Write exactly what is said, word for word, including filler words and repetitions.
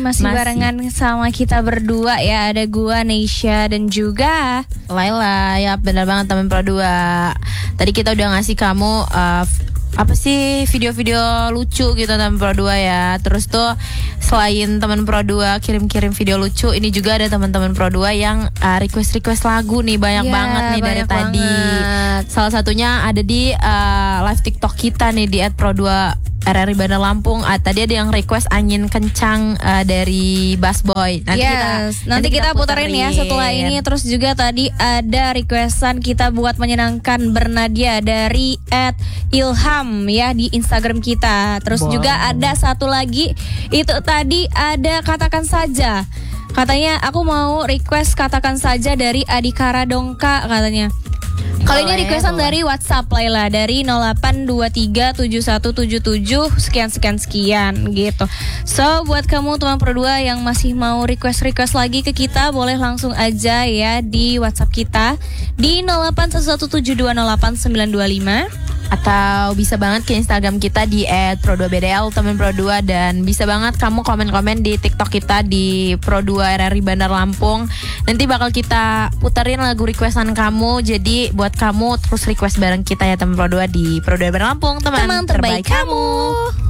masih, Masih. barengan sama kita berdua ya. Ada gua, Neisha, dan juga Laila, ya benar banget teman Pro dua. Tadi kita udah ngasih kamu uh, apa sih video-video lucu gitu teman Pro dua ya. Terus tuh selain teman Pro dua kirim-kirim video lucu, ini juga ada teman-teman Pro dua yang uh, request-request lagu nih banyak Ya, banget nih dari banyak tadi. banget. Salah satunya ada di uh, live TikTok kita nih di et pro dua R R I Bandar Lampung. Ah, tadi ada yang request angin kencang uh, dari Bass Boy. Nanti yes, kita nanti kita puterin ya setelah ini. Terus juga tadi ada requestan kita buat menyenangkan bernadia dari at Ilham ya di Instagram kita. Terus Wow. juga ada satu lagi, itu tadi ada katakan saja. Katanya aku mau request katakan saja dari Adikara Dongka katanya. Kalau ini Boleh, requestan boleh. dari WhatsApp Laila dari nol delapan dua tiga tujuh satu tujuh tujuh sekian sekian sekian gitu. So buat kamu teman Pro dua yang masih mau request-request lagi ke kita, boleh langsung aja ya di WhatsApp kita di nol delapan satu satu tujuh dua nol delapan sembilan dua lima. Atau bisa banget ke Instagram kita di et pro dua b d l temen Pro dua. Dan bisa banget kamu komen-komen di TikTok kita di Pro dua R R I Bandar Lampung. Nanti bakal kita puterin lagu requestan kamu. Jadi buat kamu terus request bareng kita ya temen Pro dua di Pro dua Bandar Lampung. Teman, Teman terbaik kamu.